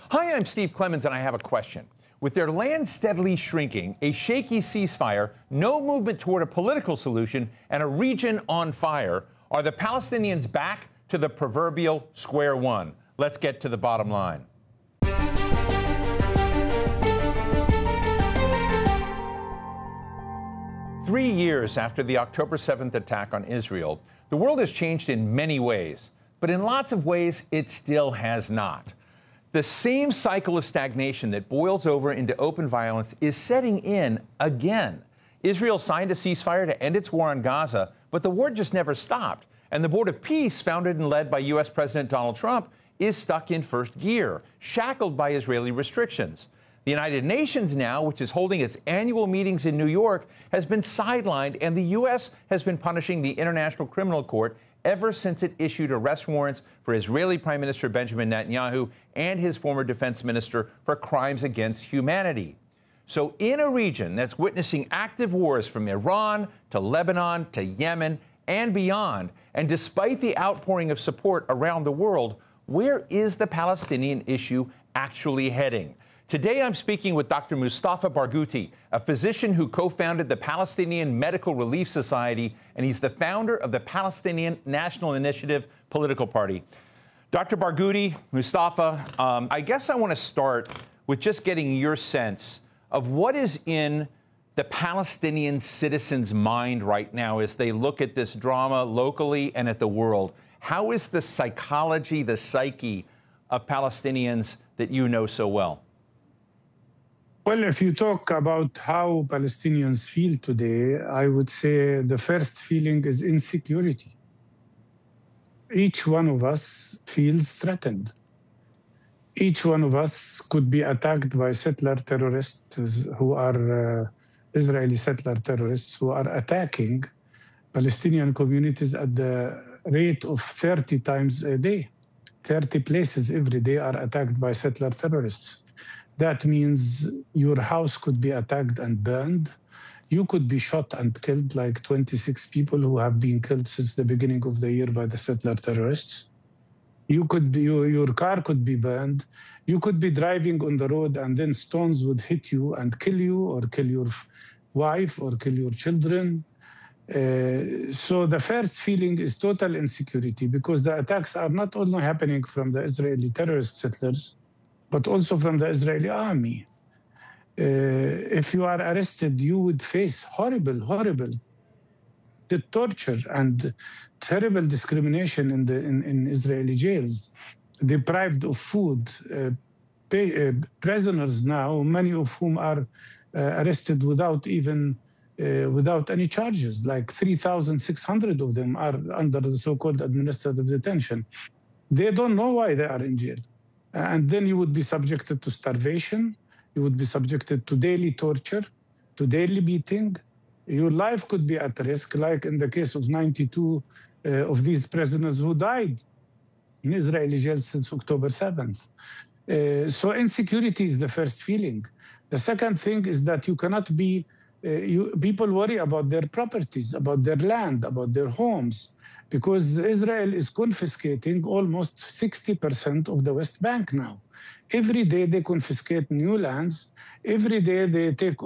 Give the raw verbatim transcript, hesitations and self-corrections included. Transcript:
Hi, I'm Steve Clemons, and I have a question. With their land steadily shrinking, a shaky ceasefire, no movement toward a political solution, and a region on fire, are the Palestinians back to the proverbial square one? Let's get to the bottom line. Three years after the October seventh attack on Israel, the world has changed in many ways, but in lots of ways, it still has not. The same cycle of stagnation that boils over into open violence is setting in again. Israel signed a ceasefire to end its war on Gaza, but the war just never stopped. And the Board of Peace, founded and led by U S President Donald Trump, is stuck in first gear, shackled by Israeli restrictions. The United Nations now, which is holding its annual meetings in New York, has been sidelined, and the U S has been punishing the International Criminal Court ever since it issued arrest warrants for Israeli Prime Minister Benjamin Netanyahu and his former defense minister for crimes against humanity. So in a region that's witnessing active wars from Iran to Lebanon to Yemen and beyond, and despite the outpouring of support around the world, where is the Palestinian issue actually heading? Today, I'm speaking with Doctor Mustafa Barghouti, a physician who co-founded the Palestinian Medical Relief Society, and he's the founder of the Palestinian National Initiative political party. Doctor Barghouti, Mustafa, um, I guess I want to start with just getting your sense of what is in the Palestinian citizens' mind right now as they look at this drama locally and at the world. How is the psychology, the psyche of Palestinians that you know so well? Well, if you talk about how Palestinians feel today, I would say the first feeling is insecurity. Each one of us feels threatened. Each one of us could be attacked by settler terrorists who are uh, Israeli settler terrorists who are attacking Palestinian communities at the rate of thirty times a day. thirty places every day are attacked by settler terrorists. That means your house could be attacked and burned. You could be shot and killed, like twenty-six people who have been killed since the beginning of the year by the settler terrorists. You could be, your, your car could be burned. You could be driving on the road and then stones would hit you and kill you or kill your wife or kill your children. Uh, so the first feeling is total insecurity because the attacks are not only happening from the Israeli terrorist settlers, but also from the Israeli army. Uh, if you are arrested, you would face horrible, horrible the torture and terrible discrimination in, the, in, in Israeli jails, deprived of food. Uh, pay, uh, prisoners now, many of whom are uh, arrested without even, uh, without any charges, like three thousand six hundred of them are under the so-called administrative detention. They don't know why they are in jail. And then you would be subjected to starvation. You would be subjected to daily torture, to daily beating. Your life could be at risk, like in the case of ninety-two uh, of these prisoners who died in Israeli jails since October seventh. Uh, so insecurity is the first feeling. The second thing is that you cannot be, uh, you, people worry about their properties, about their land, about their homes, because Israel is confiscating almost sixty percent of the West Bank now. Every day they confiscate new lands. Every day they take